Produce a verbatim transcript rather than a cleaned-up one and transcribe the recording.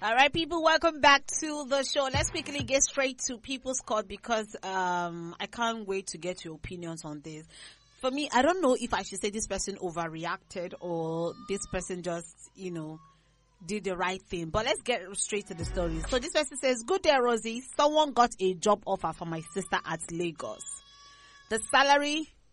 All right, people, welcome back to the show. Let's quickly get straight to People's Court because um I can't wait to get your opinions on this. For me, I don't know if I should say this person overreacted or this person just, you know, did the right thing. But let's get straight to the story. So this person says, "Good day, Rosie. Someone got a job offer for my sister at Lagos. The salary